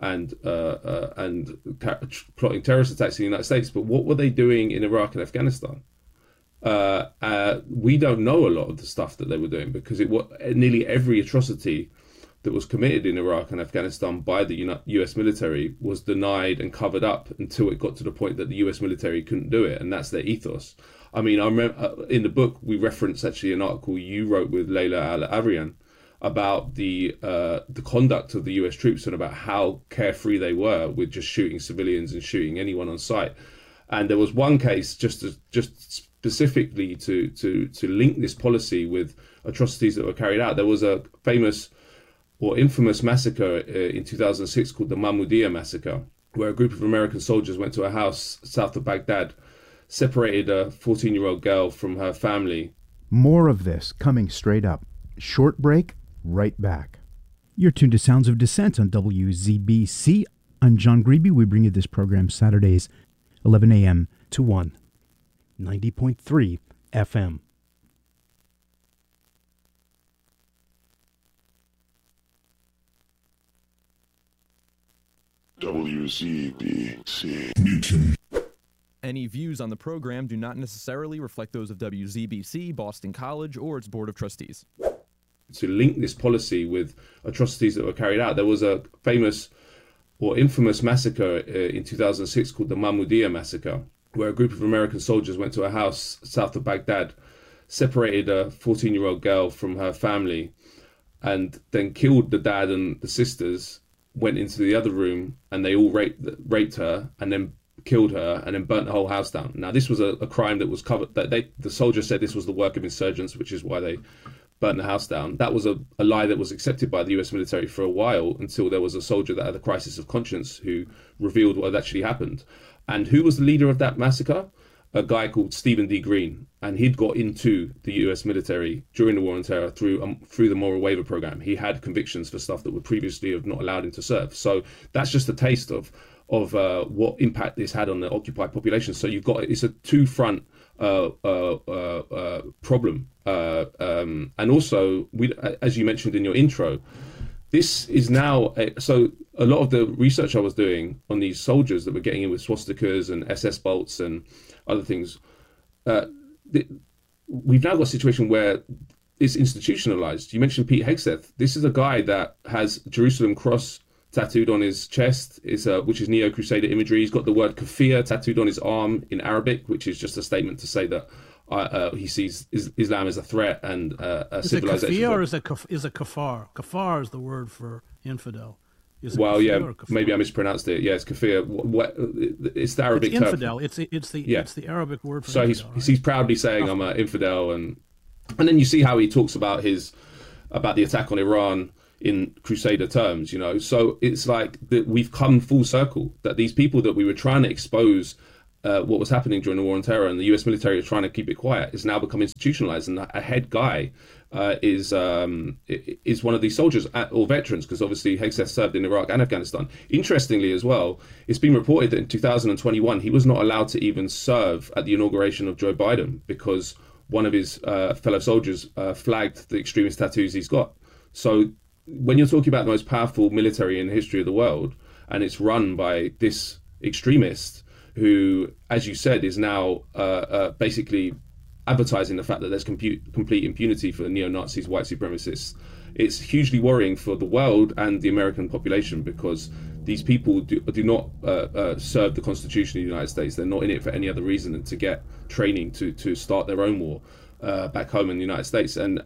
plotting terrorist attacks in the United States. But what were they doing in Iraq and Afghanistan? We don't know a lot of the stuff that they were doing, because nearly every atrocity that was committed in Iraq and Afghanistan by the US military was denied and covered up until it got to the point that the US military couldn't do it, and that's their ethos. I mean, I remember in the book we reference actually an article you wrote with Layla Al-Avrian about the conduct of the US troops and about how carefree they were with just shooting civilians and shooting anyone on sight. And there was one case just specifically to link this policy with atrocities that were carried out. There was a famous or infamous massacre in 2006 called the Mahmudiyah massacre, where a group of American soldiers went to a house south of Baghdad, separated a 14-year-old girl from her family. More of this coming straight up. Short break, right back. You're tuned to Sounds of Dissent on WZBC. I'm John Grebe. We bring you this program Saturdays, 11 a.m. to 1, 90.3 FM. WZBC. Any views on the program do not necessarily reflect those of WZBC, Boston College, or its Board of Trustees. To link this policy with atrocities that were carried out, there was a famous or infamous massacre in 2006 called the Mahmudiyah massacre, where a group of American soldiers went to a house south of Baghdad, separated a 14-year-old girl from her family, and then killed the dad and the sisters, went into the other room, and they all raped her, and then killed her, and then burnt the whole house down. Now, this was a crime that was covered. The soldiers said this was the work of insurgents, which is why they burnt the house down. That was a lie that was accepted by the US military for a while, until there was a soldier that had a crisis of conscience who revealed what had actually happened. And who was the leader of that massacre? A guy called Stephen D. Green, and he'd got into the US military during the war on terror through the moral waiver program. He had convictions for stuff that would previously have not allowed him to serve. So that's just a taste of what impact this had on the occupied population. So it's a two-front problem, and also as you mentioned in your intro, this is now so a lot of the research I was doing on these soldiers that were getting in with swastikas and SS bolts and other things, we've now got a situation where it's institutionalized. You mentioned Pete Hegseth. This is a guy that has Jerusalem cross tattooed on his chest, which is Neo-Crusader imagery. He's got the word kafir tattooed on his arm in Arabic, which is just a statement to say that he sees Islam as a threat and a civilization. Is it kafir or is it kafar? Kafar is the word for infidel. Is it Well, kafir yeah, or kafar? maybe I mispronounced it. Yeah, it's kafir. It's the Arabic It's term. infidel. It's the Arabic word for So infidel. he's proudly saying I'm an infidel, and then you see how he talks about the attack on Iran in Crusader terms, you know. So it's like that we've come full circle, that these people that we were trying to expose what was happening during the War on Terror, and the US military was trying to keep it quiet, is now become institutionalized, and a head guy is one of these soldiers or veterans, because obviously Hegseth served in Iraq and Afghanistan. Interestingly as well, it's been reported that in 2021 he was not allowed to even serve at the inauguration of Joe Biden because one of his fellow soldiers flagged the extremist tattoos he's got. So when you're talking about the most powerful military in the history of the world, and it's run by this extremist who, as you said, is now basically advertising the fact that there's complete impunity for neo-Nazis, white supremacists, it's hugely worrying for the world and the American population, because these people do not serve the Constitution of the United States. They're not in it for any other reason than to get training to start their own war back home in the United States. And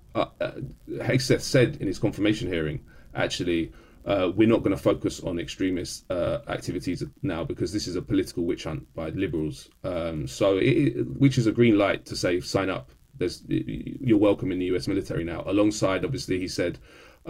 Hegseth said in his confirmation hearing, actually, we're not going to focus on extremist activities now, because this is a political witch hunt by liberals. Which is a green light to say, sign up. You're welcome in the US military now. Alongside, obviously, he said,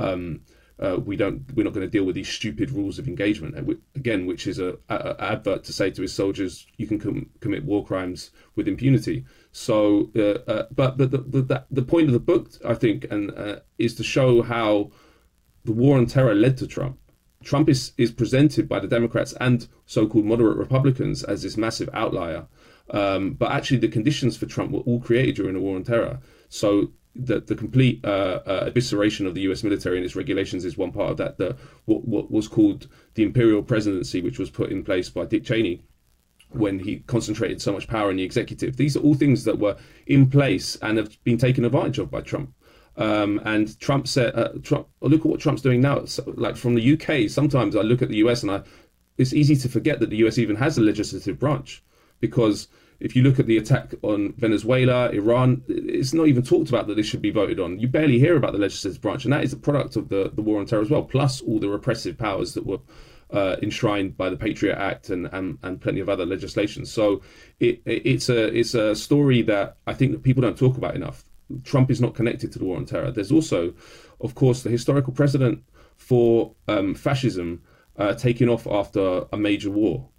we're not going to deal with these stupid rules of engagement. Again, which is a advert to say to his soldiers, you can commit war crimes with impunity. So, but the point of the book, I think, is to show how the war on terror led to Trump. Trump is presented by the Democrats and so-called moderate Republicans as this massive outlier. But actually the conditions for Trump were all created during the war on terror. So the complete evisceration of the US military and its regulations is one part of that. What was called the imperial presidency, which was put in place by Dick Cheney when he concentrated so much power in the executive. These are all things that were in place and have been taken advantage of by Trump. And Trump said, look at what Trump's doing now. So, like from the UK, sometimes I look at the US and it's easy to forget that the US even has a legislative branch, because if you look at the attack on Venezuela, Iran, it's not even talked about that this should be voted on. You barely hear about the legislative branch, and that is a product of the war on terror as well, plus all the repressive powers that were enshrined by the Patriot Act and plenty of other legislation. So it's a story that I think that people don't talk about enough. Trump is not connected to the war on terror. There's also, of course, the historical precedent for fascism taking off after a major war.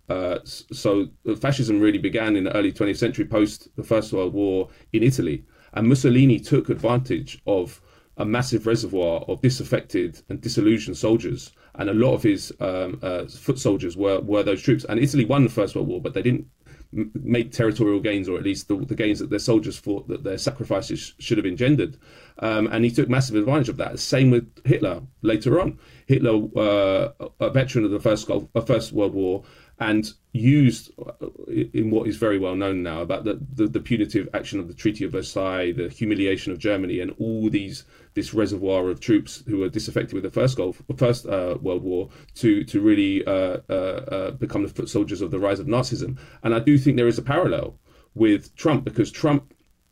So fascism really began in the early 20th century, post the First World War in Italy. And Mussolini took advantage of a massive reservoir of disaffected and disillusioned soldiers. And a lot of his foot soldiers were those troops. And Italy won the First World War, but they didn't make territorial gains, or at least the gains that their soldiers thought that their sacrifices should have engendered. And he took massive advantage of that. Same with Hitler later on. Hitler, a veteran of the First World War, and used in what is very well known now about the punitive action of the Treaty of Versailles, the humiliation of Germany, and all this reservoir of troops who were disaffected with the First World War to really become the foot soldiers of the rise of Nazism. And I do think there is a parallel with Trump, because Trump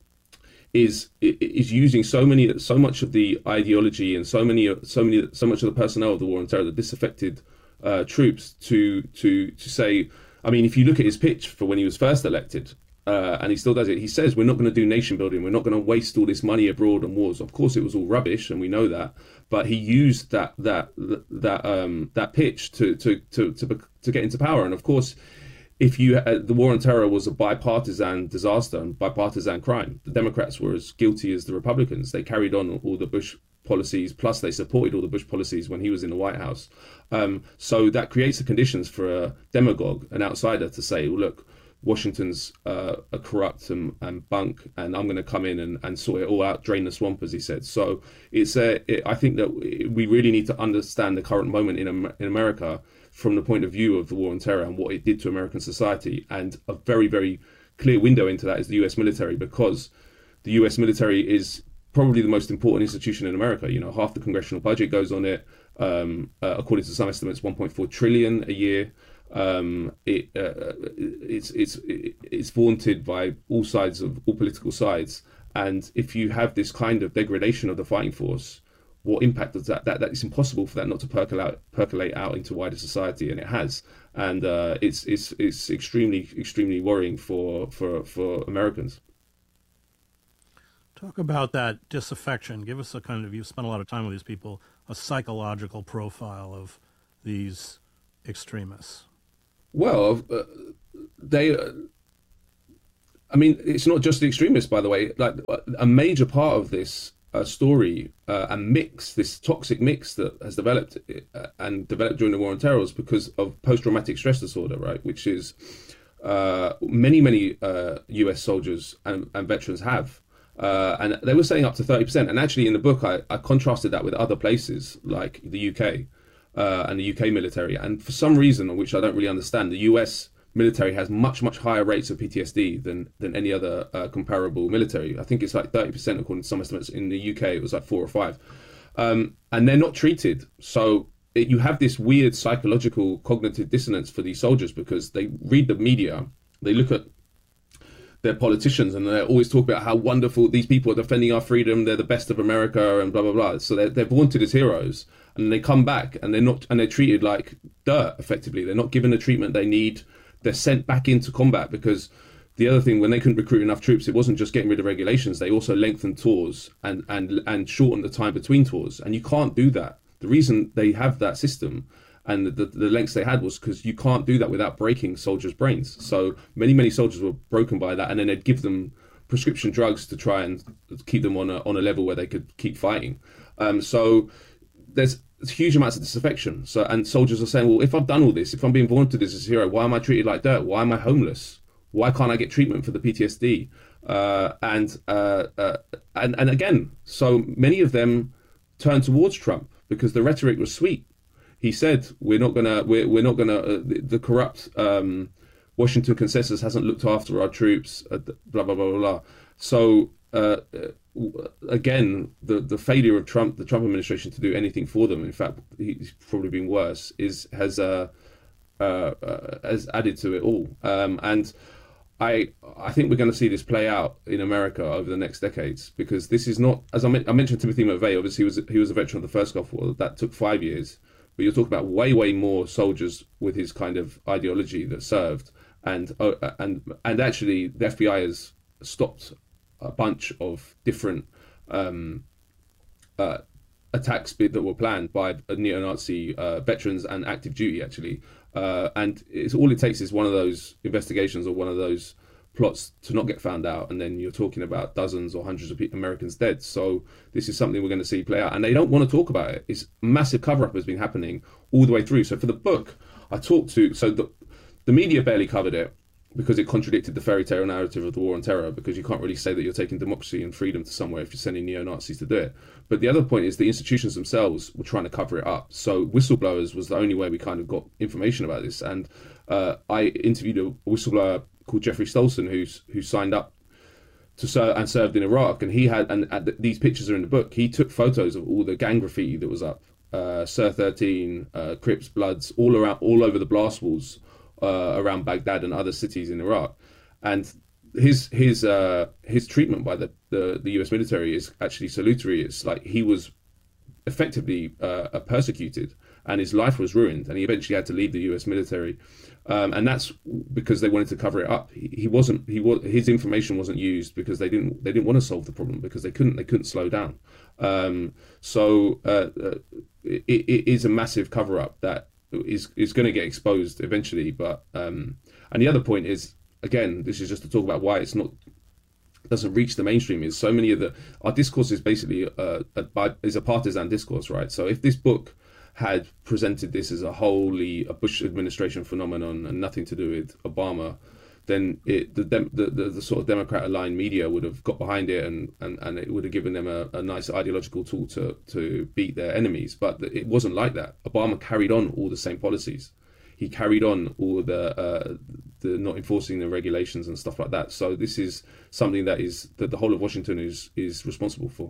is using so much of the ideology and so much of the personnel of the war on terror, the disaffected troops, to say, I mean, if you look at his pitch for when he was first elected, and he still does it, he says, we're not going to do nation building, we're not going to waste all this money abroad on wars. Of course it was all rubbish, and we know that, but he used that pitch to get into power. And of course, if the war on terror was a bipartisan disaster and bipartisan crime, the Democrats were as guilty as the Republicans. They carried on all the Bush policies, plus they supported all the Bush policies when he was in the White House. So that creates the conditions for a demagogue, an outsider, to say, well, look, Washington's a corrupt and bunk, and I'm going to come in and sort it all out, drain the swamp, as he said. So I think that we really need to understand the current moment in America from the point of view of the war on terror and what it did to American society. And a very, very clear window into that is the US military, because the US military is probably the most important institution in America. You know, half the congressional budget goes on it. According to some estimates, 1.4 trillion a year. It's vaunted by all political sides. And if you have this kind of degradation of the fighting force, what impact does that it's impossible for that not to percolate out into wider society, and it has. And it's extremely worrying for Americans. Talk about that disaffection. Give us a kind of, you've spent a lot of time with these people, a psychological profile of these extremists. Well, I mean, it's not just the extremists, by the way. Like, a major part of this story and mix, this toxic mix that has developed during the war on terror, is because of post-traumatic stress disorder, right? Which is many US soldiers and veterans have. And they were saying up to 30%. And actually in the book, I contrasted that with other places like the UK and the UK military. And for some reason, which I don't really understand, the US military has much higher rates of PTSD than any other comparable military. I think it's like 30% according to some estimates. In the UK, it was like 4 or 5. And they're not treated. So you have this weird psychological cognitive dissonance for these soldiers because they read the media, they look at their politicians, and they always talk about how wonderful these people are defending our freedom, they're the best of America, and blah blah blah. So they're vaunted as heroes, and they come back and they're treated like dirt. Effectively, they're not given the treatment they need. They're sent back into combat because the other thing, when they couldn't recruit enough troops, it wasn't just getting rid of regulations. They also lengthened tours and shortened the time between tours, and you can't do that. The reason they have that system and the lengths they had was because you can't do that without breaking soldiers' brains. So many soldiers were broken by that, and then they'd give them prescription drugs to try and keep them on a level where they could keep fighting. So there's huge amounts of disaffection. So, and soldiers are saying, well, if I've done all this, if I'm being vaunted as a hero, why am I treated like dirt? Why am I homeless? Why can't I get treatment for the PTSD? And again, so many of them turned towards Trump because the rhetoric was sweet. He said, we're not gonna, the corrupt Washington consensus hasn't looked after our troops, blah, blah, blah, blah, blah. So, again, the failure of the Trump administration to do anything for them, in fact, he's probably been worse, has added to it all. And I think we're going to see this play out in America over the next decades, because this is not, as I mentioned, Timothy McVeigh, obviously he was a veteran of the first Gulf War. That took 5 years. But you're talking about way more soldiers with his kind of ideology that served, and actually the FBI has stopped a bunch of different attacks that were planned by neo-Nazi veterans and active duty, actually. And all it takes is one of those investigations or one of those plots to not get found out, and then you're talking about dozens or hundreds of Americans dead. So this is something we're going to see play out, and they don't want to talk about it. It's massive cover-up has been happening all the way through. So for the book, I talked to, so the media barely covered it because it contradicted the fairy tale narrative of the war on terror, because you can't really say that you're taking democracy and freedom to somewhere if you're sending neo-Nazis to do it. But the other point is the institutions themselves were trying to cover it up. So whistleblowers was the only way we kind of got information about this. And I interviewed a whistleblower called Jeffrey Stolson, who signed up to serve and served in Iraq, and he had, and these pictures are in the book. He took photos of all the gang graffiti that was up, Sir 13, Crips, Bloods, all over the blast walls around Baghdad and other cities in Iraq. And his treatment by the US military is actually salutary. It's like he was effectively persecuted, and his life was ruined, and he eventually had to leave the US military. And that's because they wanted to cover it up. His information wasn't used because they didn't want to solve the problem, because they couldn't slow down. So it is a massive cover up that is going to get exposed eventually. But and the other point is, again, this is just to talk about why doesn't reach the mainstream, is so many of our discourse is basically is a partisan discourse, right? So if this book had presented this as a Bush administration phenomenon and nothing to do with Obama, then the sort of Democrat-aligned media would have got behind it, and it would have given them a nice ideological tool to beat their enemies. But it wasn't like that. Obama carried on all the same policies. He carried on all the not enforcing the regulations and stuff like that. So this is something that the whole of Washington is responsible for.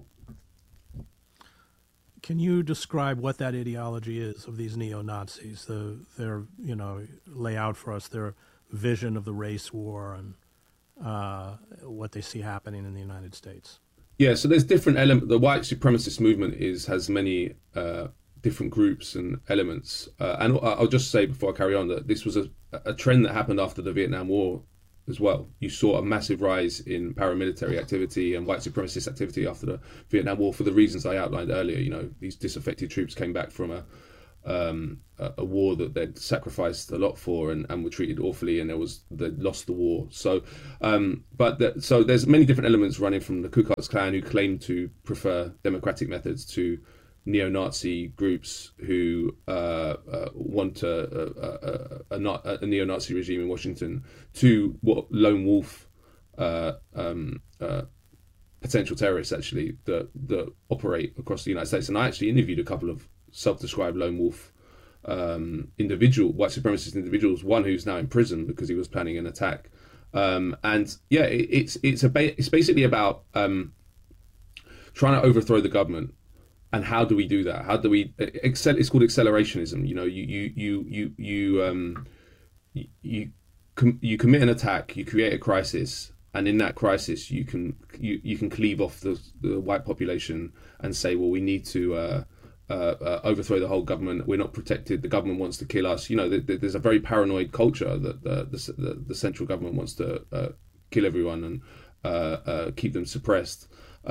Can you describe what that ideology is of these neo-Nazis? Their lay out for us their vision of the race war and what they see happening in the United States. Yeah, so there's different elements. The white supremacist movement has many different groups and elements. And I'll just say before I carry on that this was a trend that happened after the Vietnam War as well. You saw a massive rise in paramilitary activity and white supremacist activity after the Vietnam War for the reasons I outlined earlier. You know, these disaffected troops came back from a war that they'd sacrificed a lot for and were treated awfully, and they lost the war. So, so there's many different elements running from the Ku Klux Klan, who claim to prefer democratic methods, to neo-Nazi groups who want a neo-Nazi regime in Washington, to what lone wolf potential terrorists actually that operate across the United States. And I actually interviewed a couple of self-described lone wolf white supremacist individuals, one who's now in prison because he was planning an attack. And yeah, it's basically about trying to overthrow the government. And how do we do that? How do we it's called accelerationism. You know, you commit an attack, you create a crisis, and in that crisis you can cleave off the white population and say, well, we need to overthrow the whole government. We're not protected. The government wants to kill us. You know, there's a very paranoid culture that the central government wants to kill everyone and keep them suppressed.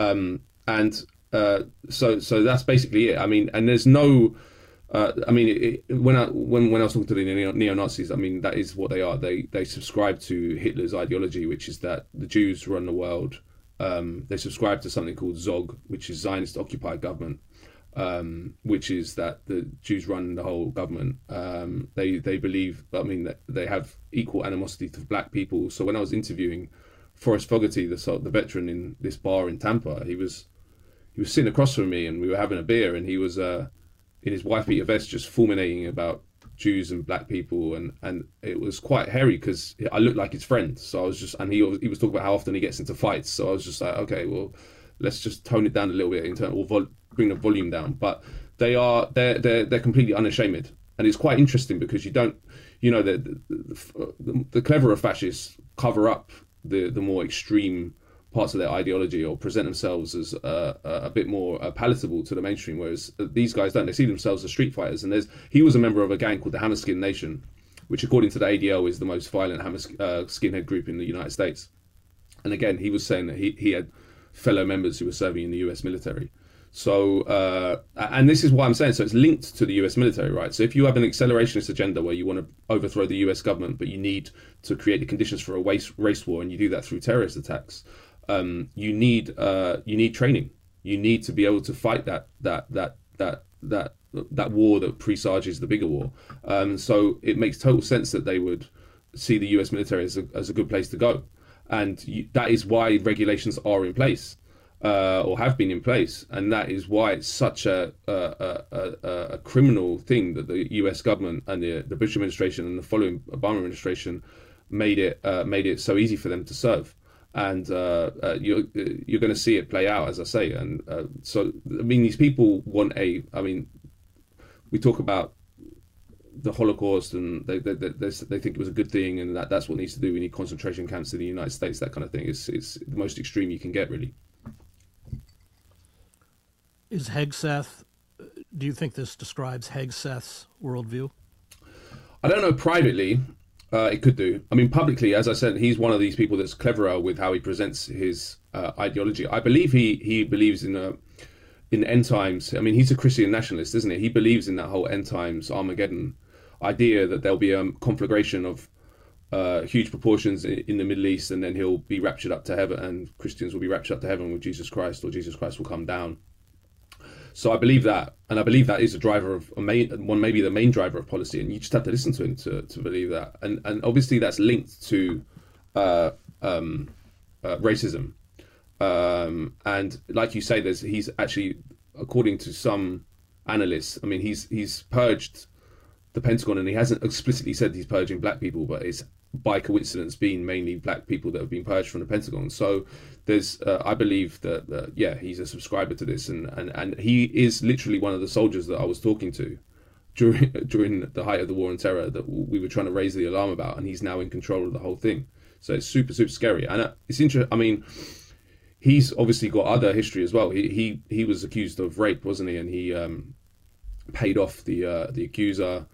So that's basically it. I mean, and there's no. When I was talking to the neo-Nazis, I mean, that is what they are. They subscribe to Hitler's ideology, which is that the Jews run the world. They subscribe to something called ZOG, which is Zionist occupied government, which is that the Jews run the whole government. They believe, I mean, that they have equal animosity to black people. So when I was interviewing Forrest Fogarty, the veteran in this bar in Tampa, he was sitting across from me and we were having a beer, and he was in his wife beater vest just fulminating about Jews and black people, and it was quite hairy because I looked like his friend. So I was just, and he was talking about how often he gets into fights. So I was just like, okay, well, let's just tone it down a little bit or bring the volume down. But they're completely unashamed, and it's quite interesting because you don't, you know, the cleverer fascists cover up the more extreme parts of their ideology or present themselves as a bit more palatable to the mainstream, whereas these guys don't. They see themselves as street fighters. And he was a member of a gang called the Hammerskin Nation, which according to the ADL is the most violent skinhead group in the United States. And again, he was saying that he had fellow members who were serving in the US military. So, and this is why I'm saying, so it's linked to the US military, right? So if you have an accelerationist agenda where you want to overthrow the US government, but you need to create the conditions for a race war, and you do that through terrorist attacks, you need training. You need to be able to fight that war that presages the bigger war. So it makes total sense that they would see the US military as a good place to go, and that is why regulations are in place, or have been in place, and that is why it's such a criminal thing that the US government and the Bush administration and the following Obama administration made it so easy for them to serve. And you're going to see it play out, as I say. And so, I mean, these people we talk about the Holocaust, and they think it was a good thing, and that's what needs to do. We need concentration camps in the United States, that kind of thing. It's the most extreme you can get, really. Is Hegseth, do you think this describes Hegseth's worldview? I don't know privately. It could do. I mean, publicly, as I said, he's one of these people that's cleverer with how he presents his ideology. I believe he believes in end times. I mean, he's a Christian nationalist, isn't he? He believes in that whole end times Armageddon idea, that there'll be a conflagration of huge proportions in the Middle East, and then he'll be raptured up to heaven, and Christians will be raptured up to heaven with Jesus Christ, or Jesus Christ will come down. So I believe that, and I believe that is a driver of maybe the main driver of policy, and you just have to listen to him to believe that. And obviously that's linked to racism. And like you say, he's actually, according to some analysts, I mean, he's purged the Pentagon, and he hasn't explicitly said he's purging black people, but it's by coincidence been mainly black people that have been purged from the Pentagon. So there's, I believe that, he's a subscriber to this, and he is literally one of the soldiers that I was talking to during the height of the war on terror that we were trying to raise the alarm about, and he's now in control of the whole thing. So it's super, super scary. And it's interesting. I mean, he's obviously got other history as well. He was accused of rape, wasn't he? And he paid off the accuser.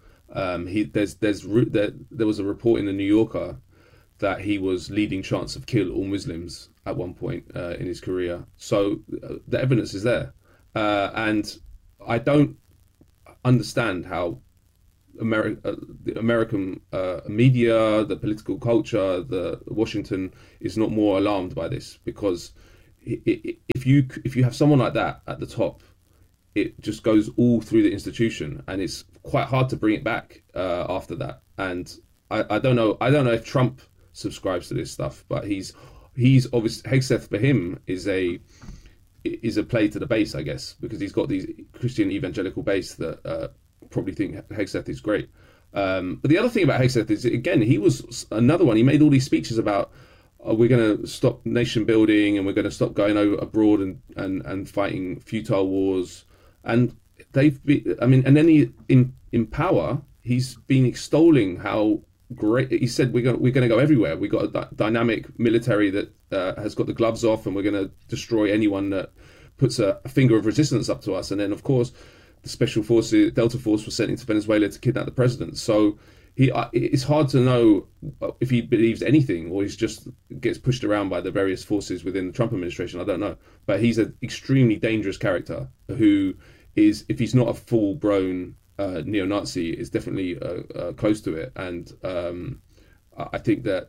There was a report in the New Yorker that he was leading chants of kill all Muslims at one point in his career. So the evidence is there, and I don't understand how the American media, the political culture, the Washington is not more alarmed by this, because if you have someone like that at the top, it just goes all through the institution, and it's quite hard to bring it back after that. And I don't know if Trump subscribes to this stuff, but he's obviously, Hegseth for him is a play to the base, I guess, because he's got these Christian evangelical base that probably think Hegseth is great. But the other thing about Hegseth is, again, he was another one. He made all these speeches about we're going to stop nation building and we're going to stop going abroad and fighting futile wars. And and then in power, he's been extolling how great. He said we're going to go everywhere. We got a dynamic military that has got the gloves off, and we're going to destroy anyone that puts a finger of resistance up to us. And then, of course, the special forces, Delta Force, was sent into Venezuela to kidnap the president. So it's hard to know if he believes anything, or he just gets pushed around by the various forces within the Trump administration. I don't know. But he's an extremely dangerous character who is, if he's not a full-blown neo-Nazi, is definitely close to it. And I think that,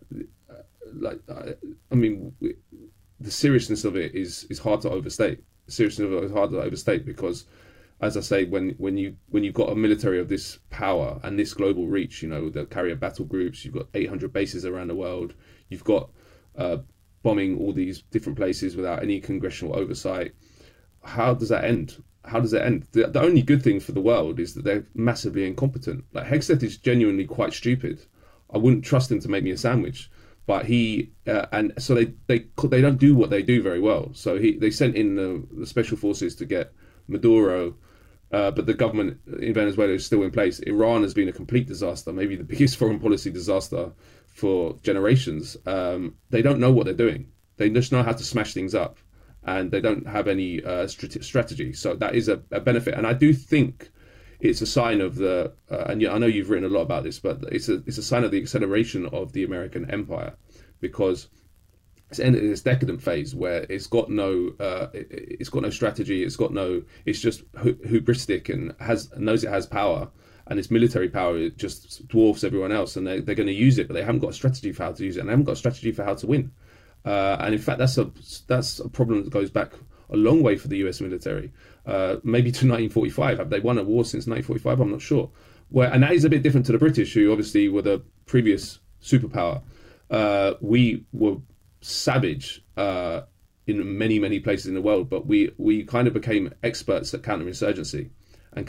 the seriousness of it is hard to overstate. The seriousness of it is hard to overstate because, as I say, when you've got a military of this power and this global reach, the carrier battle groups, you've got 800 bases around the world, you've got bombing all these different places without any congressional oversight. How does that end? How does it end? The only good thing for the world is that they're massively incompetent. Like, Hegseth is genuinely quite stupid. I wouldn't trust him to make me a sandwich. But and so they don't do what they do very well. So they sent in the special forces to get Maduro, but the government in Venezuela is still in place. Iran has been a complete disaster, maybe the biggest foreign policy disaster for generations. They don't know what they're doing. They just know how to smash things up, and they don't have any strategy. So that is a benefit. And I do think it's a sign of and I know you've written a lot about this, but it's a sign of the acceleration of the American empire, because it's ended this decadent phase where it's got no strategy, it's just hubristic and knows it has power, and its military power, it just dwarfs everyone else, and they're going to use it, but they haven't got a strategy for how to use it, and they haven't got a strategy for how to win. And in fact, that's a problem that goes back a long way for the US military, maybe to 1945. Have they won a war since 1945? I'm not sure. And that is a bit different to the British, who obviously were the previous superpower. We were savage in many, many places in the world, but we kind of became experts at counterinsurgency and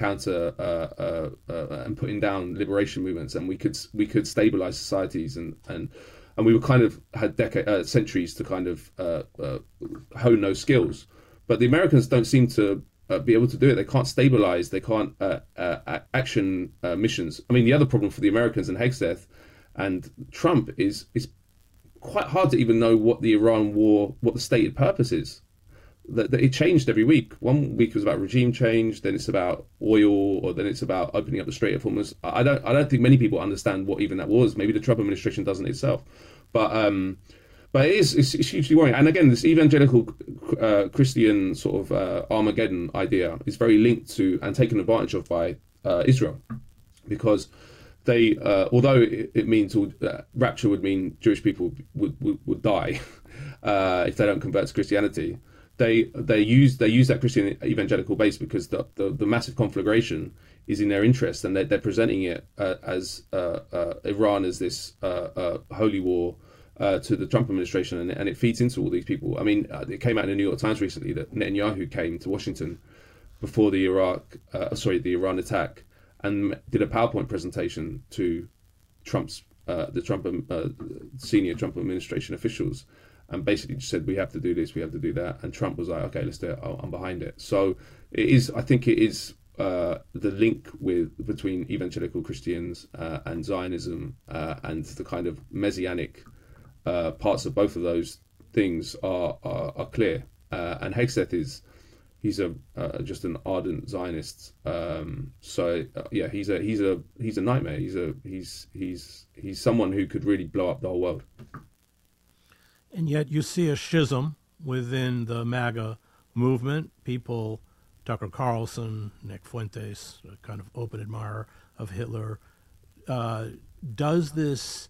and putting down liberation movements, and we could stabilize societies, and we were kind of had centuries to kind of hone those skills. But the Americans don't seem to be able to do it. They can't stabilize. They can't action missions. I mean, the other problem for the Americans and Hegseth and Trump is quite hard to even know what the Iran war, what the stated purpose is. That it changed every week. 1 week was about regime change, then it's about oil, or then it's about opening up the Strait of Hormuz. I don't think many people understand what even that was. Maybe the Trump administration doesn't itself, but it's hugely worrying. And again, this evangelical Christian sort of Armageddon idea is very linked to and taken advantage of by Israel, because they, although it means rapture would mean Jewish people would die if they don't convert to Christianity. They use that Christian evangelical base because the massive conflagration is in their interest, and they're presenting it as Iran as this holy war to the Trump administration, and it feeds into all these people. I mean, it came out in the New York Times recently that Netanyahu came to Washington before the Iran attack, and did a PowerPoint presentation to senior Trump administration officials, and basically just said, we have to do this, we have to do that. And Trump was like, okay, let's do it. I'm behind it. So I think it is the link between evangelical Christians and Zionism and the kind of messianic parts of both of those things are clear. And Hegseth he's just an ardent Zionist. Yeah, he's a nightmare. He's someone who could really blow up the whole world. And yet you see a schism within the MAGA movement. People, Tucker Carlson, Nick Fuentes, a kind of open admirer of Hitler. Is this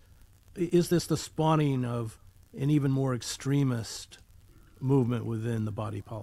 the spawning of an even more extremist movement within the body politic?